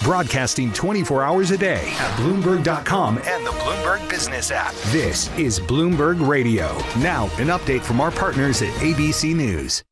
Broadcasting 24 hours a day at Bloomberg.com and the Bloomberg Business app. This is Bloomberg Radio. Now, an update from our partners at ABC News.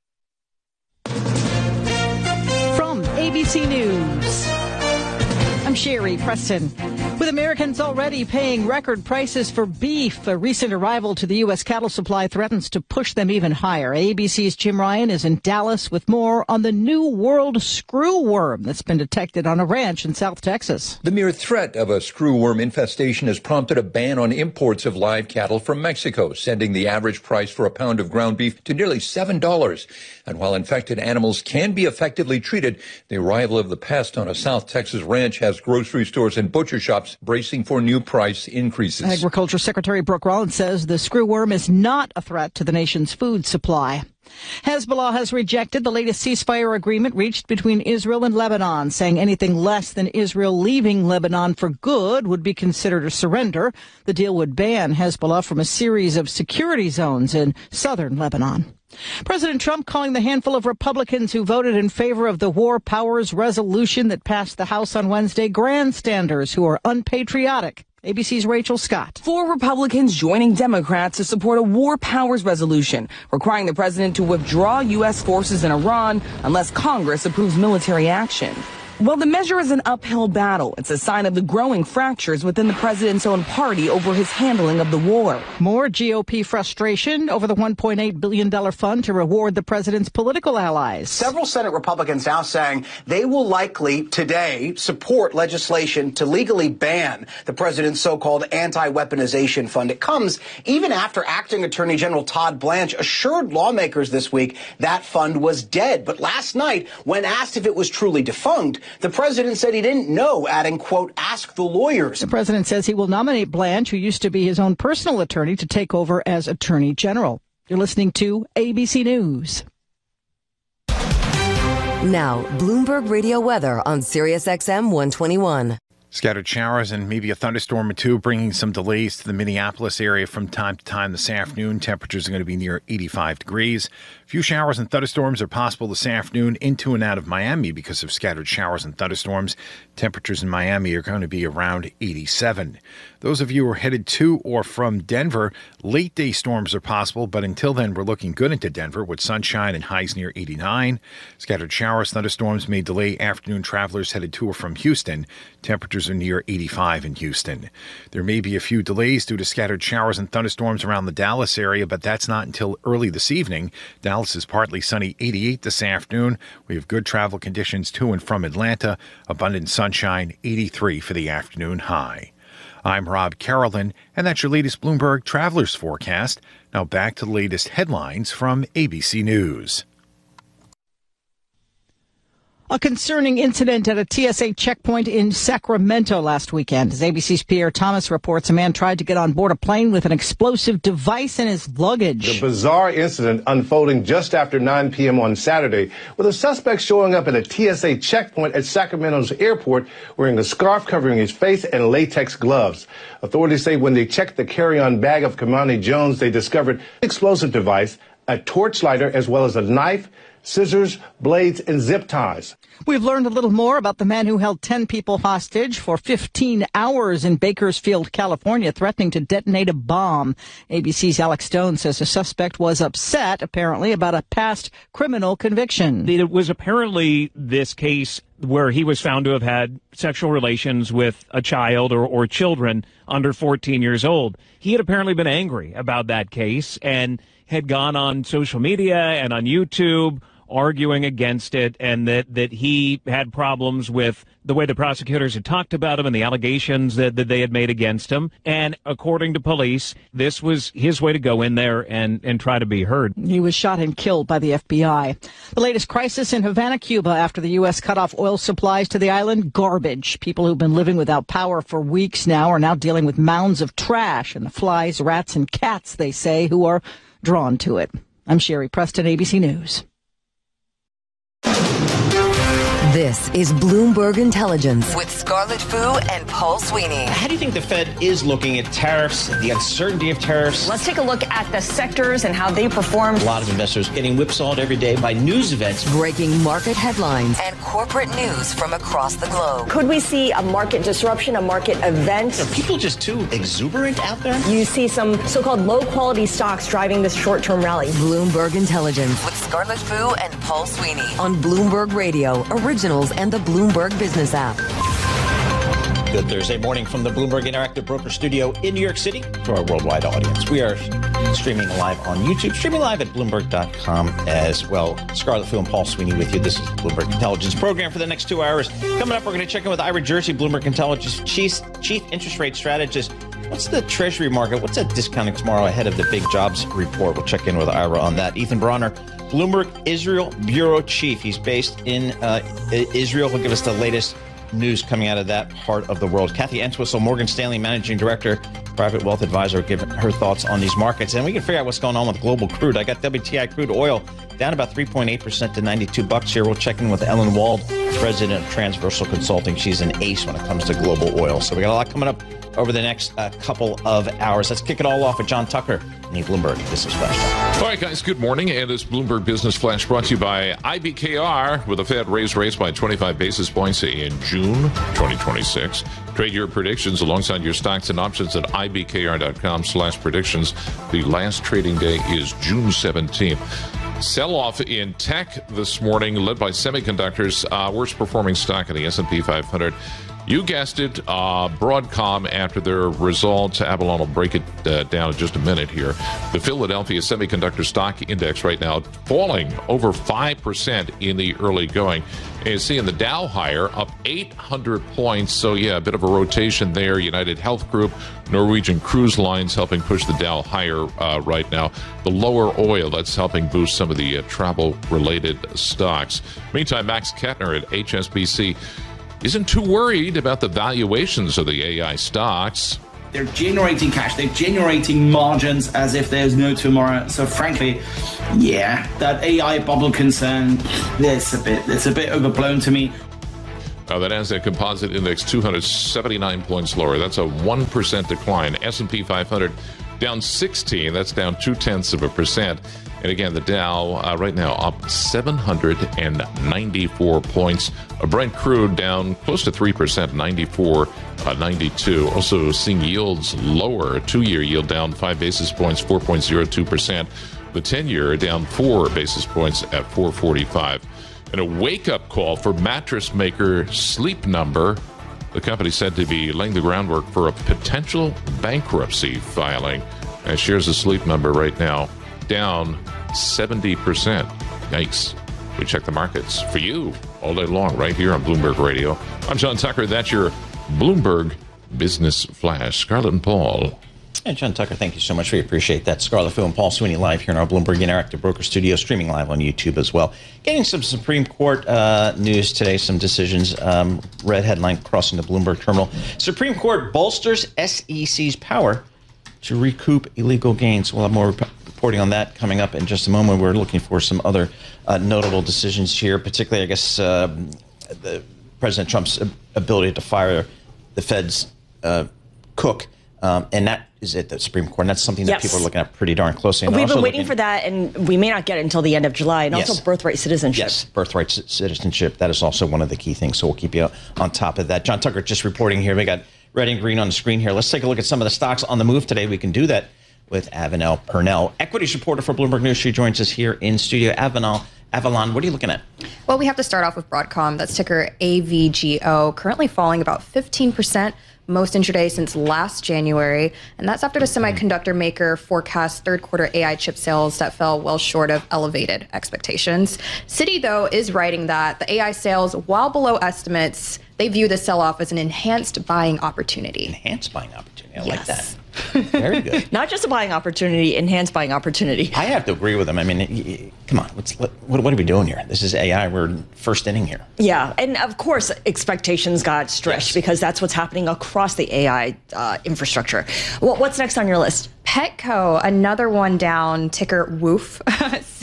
From ABC News, I'm Sherry Preston. With Americans already paying record prices for beef, a recent arrival to the U.S. cattle supply threatens to push them even higher. ABC's Jim Ryan is in Dallas with more on the new world screwworm that's been detected on a ranch in South Texas. The mere threat of a screwworm infestation has prompted a ban on imports of live cattle from Mexico, sending the average price for a pound of ground beef to nearly $7. And while infected animals can be effectively treated, the arrival of the pest on a South Texas ranch has grocery stores and butcher shops bracing for new price increases. Agriculture Secretary Brooke Rollins says the screwworm is not a threat to the nation's food supply. Hezbollah has rejected the latest ceasefire agreement reached between Israel and Lebanon, saying anything less than Israel leaving Lebanon for good would be considered a surrender. The deal would ban Hezbollah from a series of security zones in southern Lebanon. President Trump calling the handful of Republicans who voted in favor of the War Powers resolution that passed the House on Wednesday grandstanders who are unpatriotic. ABC's Rachel Scott. 4 Republicans joining Democrats to support a war powers resolution requiring the president to withdraw U.S. forces in Iran unless Congress approves military action. While the measure is an uphill battle, it's a sign of the growing fractures within the president's own party over his handling of the war. More GOP frustration over the $1.8 billion fund to reward the president's political allies. Several Senate Republicans now saying they will likely today support legislation to legally ban the president's so-called anti-weaponization fund. It comes even after Acting Attorney General Todd Blanche assured lawmakers this week that fund was dead. But last night, when asked if it was truly defunct, the president said he didn't know, adding, quote, ask the lawyers. The president says he will nominate Blanche, who used to be his own personal attorney, to take over as attorney general. You're listening to ABC News. Now, Bloomberg Radio weather on SiriusXM 121. Scattered showers and maybe a thunderstorm or two, bringing some delays to the Minneapolis area from time to time this afternoon. Temperatures are going to be near 85 degrees. A few showers and thunderstorms are possible this afternoon into and out of Miami because of scattered showers and thunderstorms. Temperatures in Miami are going to be around 87. Those of you who are headed to or from Denver, late day storms are possible, but until then, we're looking good into Denver with sunshine and highs near 89. Scattered showers, thunderstorms may delay afternoon travelers headed to or from Houston. Temperatures are near 85 in Houston. There may be a few delays due to scattered showers and thunderstorms around the Dallas area, but that's not until early this evening. Dallas is partly sunny, 88 this afternoon. We have good travel conditions to and from Atlanta. Abundant sunshine, 83 for the afternoon high. I'm Rob Carolyn, and that's your latest Bloomberg Travelers Forecast. Now back to the latest headlines from ABC News. A concerning incident at a TSA checkpoint in Sacramento last weekend. As ABC's Pierre Thomas reports, a man tried to get on board a plane with an explosive device in his luggage. The bizarre incident unfolding just after 9 p.m. on Saturday, with a suspect showing up at a TSA checkpoint at Sacramento's airport wearing a scarf covering his face and latex gloves. Authorities say when they checked the carry-on bag of Kamani Jones, they discovered an explosive device, a torch lighter, as well as a knife, scissors, blades, and zip ties. We've learned a little more about the man who held 10 people hostage for 15 hours in Bakersfield, California, threatening to detonate a bomb. ABC's Alex Stone says the suspect was upset, apparently, about a past criminal conviction. It was apparently this case where he was found to have had sexual relations with a child or children under 14 years old. He had apparently been angry about that case and had gone on social media and on YouTube arguing against it, and that he had problems with the way the prosecutors had talked about him and the allegations that they had made against him. And according to police, this was his way to go in there and try to be heard. He was shot and killed by the FBI. The latest crisis in Havana, Cuba, after the U.S. cut off oil supplies to the island, garbage. People who've been living without power for weeks now are now dealing with mounds of trash and the flies, rats, and cats, they say, who are drawn to it. I'm Sherry Preston, ABC News. This is Bloomberg Intelligence with Scarlett Fu and Paul Sweeney. How do you think the Fed is looking at tariffs, the uncertainty of tariffs? Let's take a look at the sectors and how they performed. A lot of investors getting whipsawed every day by news events. Breaking market headlines and corporate news from across the globe. Could we see a market disruption, a market event? Are people just too exuberant out there? You see some so-called low-quality stocks driving this short-term rally. Bloomberg Intelligence with Scarlett Fu and Paul Sweeney on Bloomberg Radio, Originals, and the Bloomberg Business app. Good Thursday morning from the Bloomberg Interactive Broker Studio in New York City to our worldwide audience. We are streaming live on YouTube, streaming live at Bloomberg.com as well. Scarlett Fu and Paul Sweeney with you. This is the Bloomberg Intelligence program for the next 2 hours. Coming up, we're going to check in with Ira Jersey, Bloomberg Intelligence Chief Interest Rate Strategist. What's the Treasury market? What's that discounting tomorrow ahead of the big jobs report? We'll check in with Ira on that. Ethan Bronner, Bloomberg Israel Bureau Chief. He's based in Israel. He'll give us the latest news coming out of that part of the world. Kathy Entwistle, Morgan Stanley Managing Director, Private Wealth Advisor, giving her thoughts on these markets. And we can figure out what's going on with global crude. I got WTI crude oil down about 3.8% to $92 here. We'll check in with Ellen Wald, President of Transversal Consulting. She's an ace when it comes to global oil. So we got a lot coming up over the next couple of hours. Let's kick it all off with John Tucker in the Bloomberg Business Flash. All right, guys, good morning. And this Bloomberg Business Flash brought to you by IBKR, with the Fed raised rates by 25 basis points in June 2026. Trade your predictions alongside your stocks and options at IBKR.com/predictions. The last trading day is June 17th. Sell-off in tech this morning, led by semiconductors. Worst performing stock in the S&P 500. You guessed it, Broadcom after their results. Avalon will break it down in just a minute here. The Philadelphia Semiconductor Stock Index right now falling over 5% in the early going. And you see in the Dow higher, up 800 points. So, yeah, a bit of a rotation there. United Health Group, Norwegian Cruise Lines helping push the Dow higher right now. The lower oil, that's helping boost some of the travel-related stocks. Meantime, Max Kettner at HSBC isn't too worried about the valuations of the AI stocks. They're generating cash, they're generating margins as if there's no tomorrow. So frankly, yeah, that AI bubble concern, it's a bit overblown to me. The Nasdaq Composite Index 279 points lower. That's a 1% decline. S&P 500 down 16. That's down 0.2%. And again, the Dow right now up 794 points. Brent crude down close to 3%, 94.92. Also seeing yields lower. 2-year yield down 5 basis points, 4.02%. The 10-year down 4 basis points at 4.45. And a wake-up call for mattress maker Sleep Number. The company said to be laying the groundwork for a potential bankruptcy filing. And shares of Sleep Number right now down 70%. Yikes. We check the markets for you all day long right here on Bloomberg Radio. I'm John Tucker. That's your Bloomberg Business Flash. Scarlett and Paul. And John Tucker, thank you so much. We appreciate that. Scarlett Fu and Paul Sweeney live here in our Bloomberg Interactive Broker Studio, streaming live on YouTube as well. Getting some Supreme Court news today, some decisions. Red headline crossing the Bloomberg terminal. Supreme Court bolsters SEC's power to recoup illegal gains. We'll have more reporting on that coming up in just a moment. We're looking for some other notable decisions here, particularly, I guess, President Trump's ability to fire the Fed's cook. And that is at the Supreme Court. And that's something that people are looking at pretty darn closely. And we've been waiting for that, and we may not get it until the end of July. And also birthright citizenship. Yes, birthright citizenship. That is also one of the key things. So we'll keep you on top of that. John Tucker just reporting here. We got red and green on the screen here. Let's take a look at some of the stocks on the move today. We can do that with Avalon Purnell, equities reporter for Bloomberg News. She joins us here in studio. Avalon, what are you looking at? Well, we have to start off with Broadcom. That's ticker AVGO, currently falling about 15%, most intraday since last January. And that's after the semiconductor maker forecast third quarter AI chip sales that fell well short of elevated expectations. Citi, though, is writing that the AI sales, while below estimates, they view the sell-off as an enhanced buying opportunity. Enhanced buying opportunity. I like that. Very good. Not just a buying opportunity, enhanced buying opportunity. I have to agree with him. I mean, come on, what are we doing here? This is AI. We're first inning here. Yeah, and of course, expectations got stretched because that's what's happening across the AI infrastructure. Well, what's next on your list? Petco, another one down, ticker WOOF,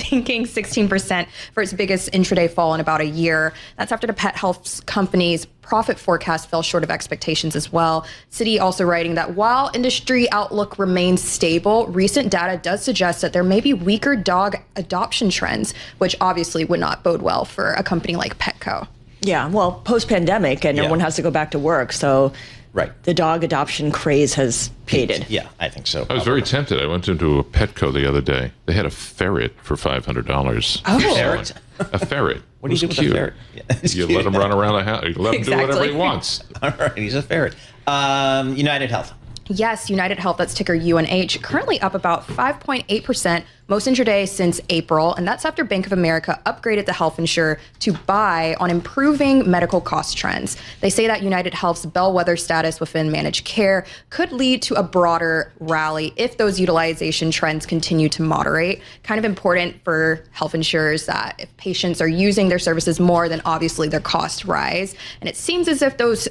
sinking 16% for its biggest intraday fall in about a year. That's after the pet health company's profit forecast fell short of expectations as well. Citi also writing that while industry outlook remains stable, recent data does suggest that there may be weaker dog adoption trends, which obviously would not bode well for a company like Petco. Yeah, well, post-pandemic, and everyone has to go back to work, so the dog adoption craze has faded. Yeah, I think so. I was very tempted. I went into a Petco the other day. They had a ferret for $500. Oh, ferret? A ferret. What do you do with a ferret? Yeah, you let him run around the house. You let him do whatever he wants. All right, he's a ferret. United Health. Yes, United Health, that's ticker UNH, currently up about 5.8%, most intraday since April. And that's after Bank of America upgraded the health insurer to buy on improving medical cost trends. They say that United Health's bellwether status within managed care could lead to a broader rally if those utilization trends continue to moderate. Kind of important for health insurers that if patients are using their services more, then obviously their costs rise. And it seems as if those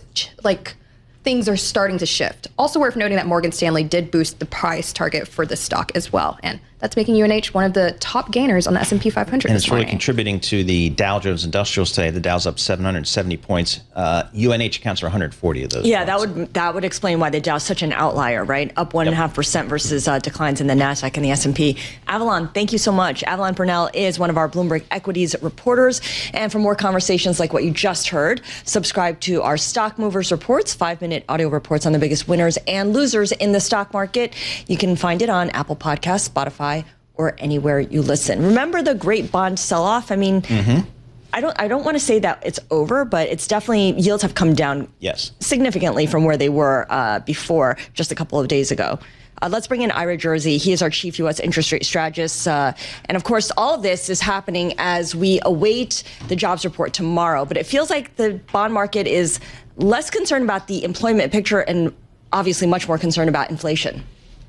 things are starting to shift. Also worth noting that Morgan Stanley did boost the price target for the stock as well. And that's making UNH one of the top gainers on the S&P 500 And it's really contributing to the Dow Jones Industrials today. The Dow's up 770 points. UNH accounts for 140 of those. Yeah, that would explain why the Dow's such an outlier, right? Up 1.5% versus declines in the Nasdaq and the S&P. Avalon, thank you so much. Avalon Purnell is one of our Bloomberg Equities reporters. And for more conversations like what you just heard, subscribe to our Stock Movers Reports, 5-minute audio reports on the biggest winners and losers in the stock market. You can find it on Apple Podcasts, Spotify, or anywhere you listen. Remember the great bond sell-off? I mean, I don't want to say that it's over, but it's definitely, yields have come down significantly from where they were before just a couple of days ago. Let's bring in Ira Jersey. He is our chief U.S. interest rate strategist. And of course, all of this is happening as we await the jobs report tomorrow. But it feels like the bond market is less concerned about the employment picture and obviously much more concerned about inflation.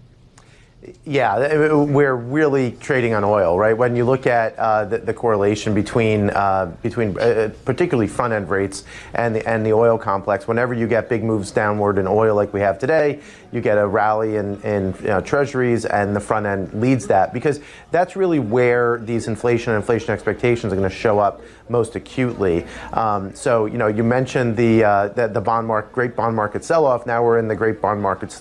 Yeah, we're really trading on oil, right? When you look at the correlation between particularly front end rates and the oil complex, whenever you get big moves downward in oil like we have today, you get a rally in treasuries, and the front end leads that, because that's really where these inflation expectations are going to show up most acutely. So you mentioned the bond market, great bond market sell-off. Now we're in the great bond market